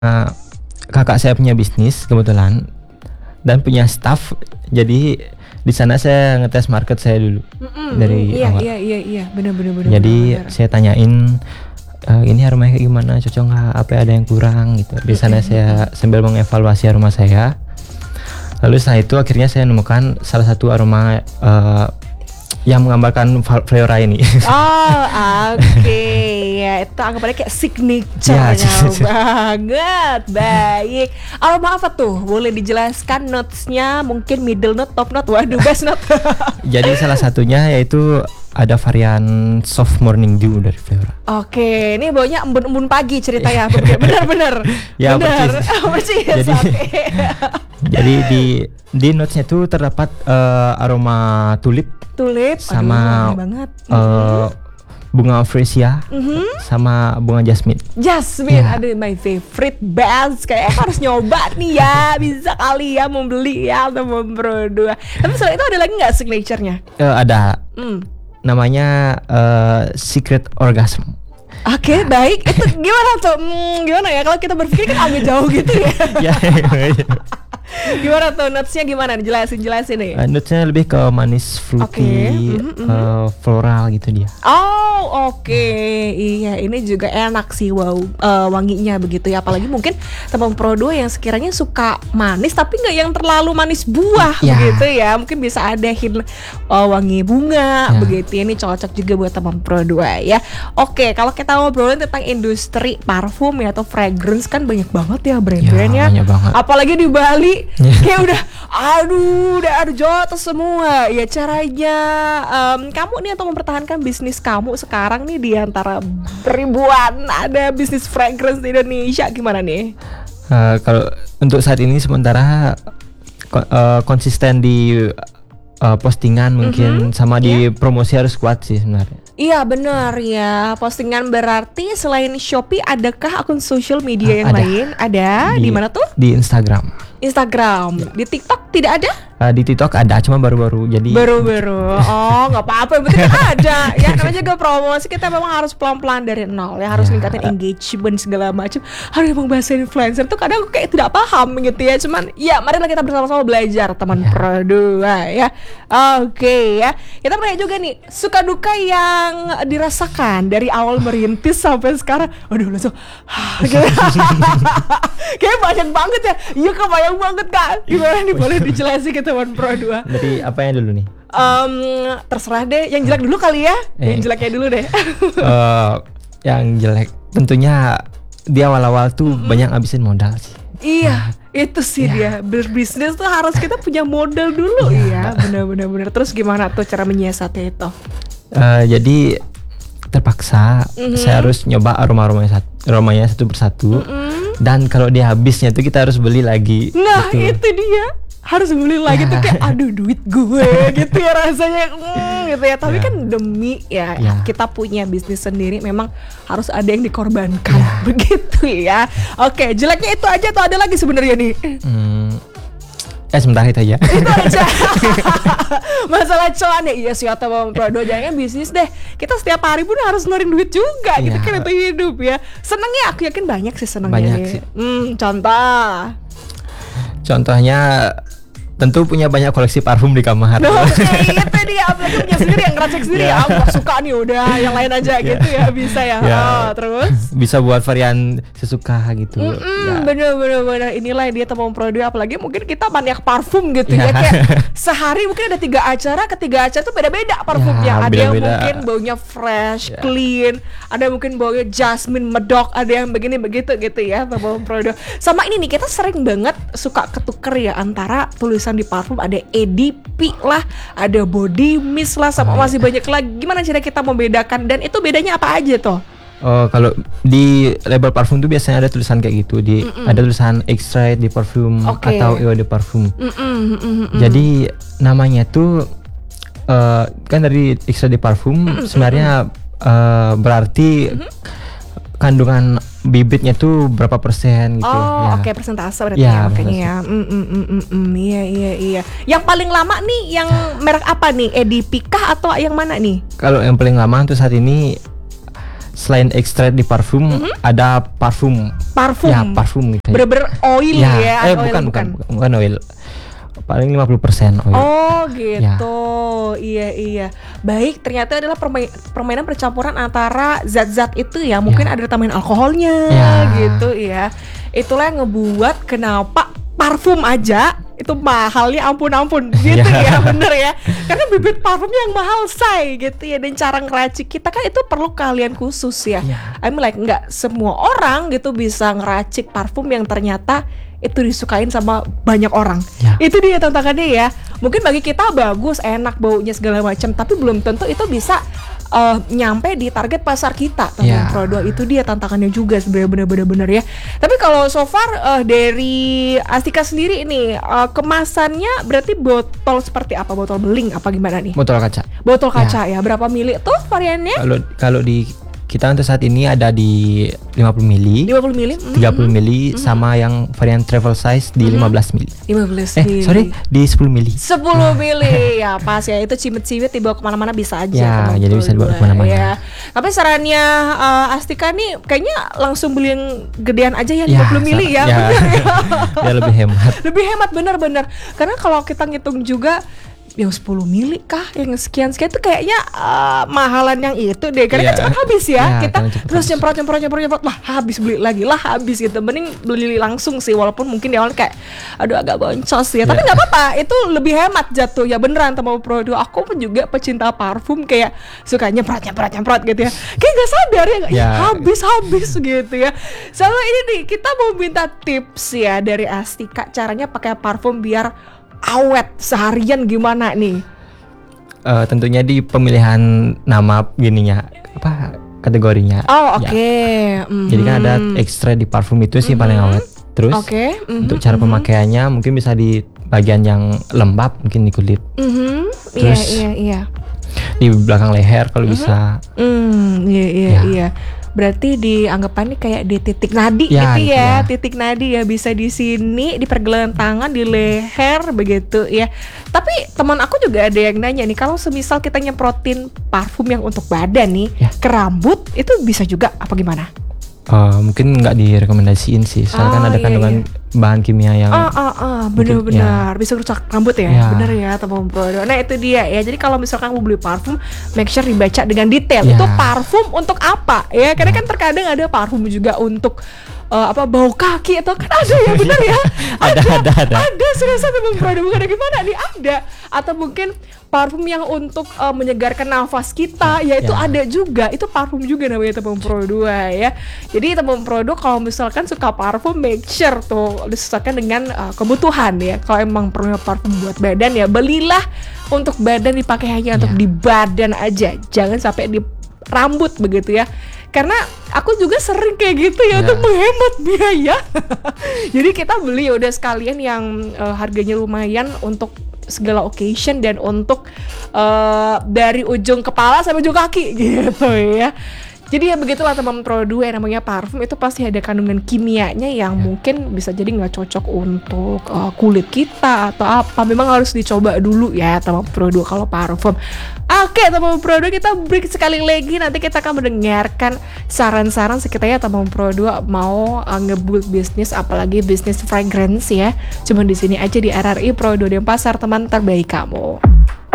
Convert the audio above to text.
kakak saya punya bisnis kebetulan dan punya staff, jadi di sana saya ngetes market saya dulu dari awal. Iya, benar. Jadi saya tanyain ini aromanya kayak gimana, cocok nggak, apa ada yang kurang gitu. Di sana saya sambil mengevaluasi aroma saya. Lalu setelah itu akhirnya saya menemukan salah satu aroma yang menggambarkan Flora ini. Oh, oke. Ya, itu anggapannya kayak signature-nya banget. Baik. Aroma apa tuh? Boleh dijelaskan notes-nya, mungkin middle note, top note, waduh best note. Jadi salah satunya yaitu ada varian soft morning dew dari Flora. Oke, ini baunya embun-embun pagi ceritanya. Benar. Ya, benar. Persis. Jadi di notes-nya itu terdapat aroma tulip sama bunga freesia sama bunga jasmine. Aduh, my favorite bands. Kayak harus nyoba nih ya. Bisa kali ya membeli ya atau memproduksi. Tapi selain itu ada lagi nggak signature-nya? Ada. Namanya Secret Orgasm. Oke, baik. Itu gimana tuh? Gimana ya kalau kita berpikir kan agak jauh gitu ya. Gimana tuh notes-nya, gimana? Jelasin nih. Notes-nya lebih ke manis, fruity, floral gitu dia. Oh, oke. Iya, ini juga enak sih, wanginya begitu ya. Apalagi mungkin teman Pro2 yang sekiranya suka manis tapi nggak yang terlalu manis buah begitu ya. Mungkin bisa ada hint wangi bunga begitu. Ini cocok juga buat teman Pro2 ya. Oke, kalau kita ngobrolin tentang industri parfum ya atau fragrance kan banyak banget ya brand-brandnya. Apalagi di Bali kayak udah jotos semua ya. Caranya kamu nih untuk mempertahankan bisnis kamu sekarang nih di antara ribuan ada bisnis fragrance di Indonesia, gimana nih? Kalau untuk saat ini sementara konsisten di postingan mungkin sama di promosi harus kuat sih sebenarnya. Iya benar ya, postingan berarti selain Shopee adakah akun social media yang lain? Ada di mana tuh? Di Instagram. Di TikTok tidak ada? Di TikTok ada, cuma baru-baru. Jadi baru-baru. Oh, nggak apa-apa, yang penting kan ada. Ya namanya juga promosi, kita memang harus pelan-pelan dari nol ya, harus ningkatin engagement segala macam. Harus emang bahasa influencer tuh kadang aku kayak tidak paham gitu ya. Cuman ya marilah kita bersama-sama belajar teman Pro2 ya. Oke ya. Kita tanya juga nih, suka duka yang dirasakan dari awal merintis sampai sekarang. Aduh langsung kayak banyak banget ya. Iya kebayang banget kan. Gimana nih, boleh dijelasin ke teman Pro2? Dari apanya dulu nih? Terserah deh, yang jelek dulu kali ya. Yang jeleknya dulu deh. Yang jelek tentunya di awal-awal tuh banyak ngabisin modal sih. Iya, itu sih dia. Berbisnis tuh harus kita punya modal dulu ya. Benar. Terus gimana tuh cara menyiasatnya itu? Jadi terpaksa saya harus nyoba aromanya satu persatu. Dan kalau dia habisnya tuh kita harus beli lagi. Nah gitu. Itu dia, harus beli lagi tuh kayak aduh duit gue gitu ya rasanya gitu ya. Tapi kan demi kita punya bisnis sendiri memang harus ada yang dikorbankan begitu ya. Oke, jeleknya itu aja atau ada lagi sebenarnya nih? Sebentar itu aja. Itu aja. Masalah cuan ya, iya sih atau Pro2 jangan bisnis deh. Kita setiap hari pun harus ngeluarin duit juga gitu kan, itu hidup ya. Senengnya aku yakin banyak sih senengnya. Banyak sih. Contohnya tentu punya banyak koleksi parfum di kamar. Itu dia, apalagi punya sendiri yang ngeracik sendiri. Aku suka nih, udah yang lain aja gitu ya, bisa ya. Terus bisa buat varian sesuka gitu. Bener. Inilah dia teman Pro2, apalagi mungkin kita maniak parfum gitu ya. Kayak sehari mungkin ada 3 acara, ketiga acara tuh beda-beda parfumnya. Ada yang mungkin baunya fresh, clean, ada yang mungkin baunya jasmine, medok, ada yang begini begitu gitu ya teman Pro2. Sama ini nih, kita sering banget suka ketuker ya antara tulisan di parfum, ada EDP lah, ada body mist lah, sama masih banyak lagi. Gimana cara kita membedakan, dan itu bedanya apa aja toh? Kalau di label parfum tuh biasanya ada tulisan kayak gitu, ada tulisan extrait di parfum atau eau de parfum. Jadi namanya tuh kan dari extrait di parfum sebenarnya berarti kandungan bibitnya tuh berapa persen gitu. Oke, persentase berarti ya makanya ya. Iya. Yang paling lama nih yang merek apa nih? EDP kah atau yang mana nih? Kalau yang paling lama tuh saat ini selain extract di parfum, ada parfum. Ya, parfum gitu. Bener-bener oil ya. Bukan oil. Paling 50% oil. Oh gitu. Iya. Baik, ternyata adalah permainan percampuran antara zat-zat itu ya. Mungkin ada tambahan alkoholnya gitu ya. Itulah yang ngebuat kenapa parfum aja itu mahalnya ampun gitu ya, bener ya. Karena bibit parfum yang mahal gitu ya, dan cara ngeracik kita kan itu perlu keahlian khusus ya. I mean like nggak semua orang gitu bisa ngeracik parfum yang ternyata itu disukain sama banyak orang. Itu dia tantangannya ya. Mungkin bagi kita bagus, enak baunya segala macam, tapi belum tentu itu bisa nyampe di target pasar kita. Produk itu dia tantangannya juga sebenarnya, bener-bener ya. Tapi kalau so far dari Astika sendiri ini kemasannya berarti botol seperti apa? Botol beling apa gimana nih? Botol kaca. Botol kaca ya. Berapa mili tuh variannya? Kalau di kita untuk saat ini ada di 50 mili, 30 mili, sama yang varian travel size di 15 mili. 15 mili. Di 10 mili. 10 mili ya pas ya, itu cimit-cimit dibawa kemana-mana bisa aja. Ya, jadi bisa dibawa kemana-mana. Ya. Tapi sarannya Astika nih kayaknya langsung beli yang gedean aja ya, 50 mili ya. Bener ya. Biar lebih hemat. Lebih hemat bener-bener. Karena kalau kita ngitung juga yang 10 mili kah, yang sekian itu kayaknya mahalan yang itu deh, karena kan cepat habis ya. Kita terus nyemprot lah habis, beli lagi lah habis gitu. Mending beli langsung sih, walaupun mungkin di awal kayak aduh agak boncos ya, tapi nggak apa-apa, itu lebih hemat jatuh ya, beneran teman produk. Aku pun juga pecinta parfum, kayak suka nyemprot gitu ya, kayak nggak sadar ya habis gitu ya. Selalu ini nih kita mau minta tips ya dari Astika, caranya pakai parfum biar awet seharian gimana nih? Tentunya di pemilihan nama gininya, apa kategorinya. Oh oke. Jadi kan ada extract di parfum itu sih paling awet. Terus untuk cara pemakaiannya mungkin bisa di bagian yang lembab, mungkin di kulit. Terus iya. Di belakang leher kalau bisa. Iya. Berarti dianggapannya kayak di titik nadi gitu ya, titik nadi ya, bisa di sini, di pergelangan tangan, di leher begitu ya. Tapi teman aku juga ada yang nanya nih, kalau semisal kita nyemprotin parfum yang untuk badan nih ke rambut, itu bisa juga apa gimana? Mungkin nggak direkomendasiin sih, soalnya kan ada kandungan bahan kimia yang benar-benar bisa rusak rambut ya. Bener ya teman produk. Nah itu dia ya, jadi kalau misalkan mau beli parfum, make sure dibaca dengan detail itu parfum untuk apa ya, karena kan terkadang ada parfum juga untuk bau kaki atau kan ada ya, benar ya. Ada serasa teman produk, bukan gimana nih, ada. Atau mungkin parfum yang untuk menyegarkan nafas kita, yaitu ada juga, itu parfum juga namanya teman produk ya. Jadi teman produk kalau misalkan suka parfum, make sure tuh disesuaikan dengan kebutuhan ya. Kalau emang perlu parfum buat badan ya belilah untuk badan, dipakai hanya untuk di badan aja, jangan sampai di rambut begitu ya. Karena aku juga sering kayak gitu ya, untuk menghemat biaya. Jadi kita beli udah sekalian yang harganya lumayan untuk segala occasion dan untuk dari ujung kepala sampai ujung kaki gitu ya. Jadi ya begitulah teman produk, yang namanya parfum itu pasti ada kandungan kimianya yang mungkin bisa jadi nggak cocok untuk kulit kita atau apa. Memang harus dicoba dulu ya teman produk kalau parfum. Oke teman produk, kita break sekali lagi, nanti kita akan mendengarkan saran-saran sekitarnya teman produk mau nge-build bisnis, apalagi bisnis fragrance ya. Cuma di sini aja di RRI Produk Denpasar, teman terbaik kamu.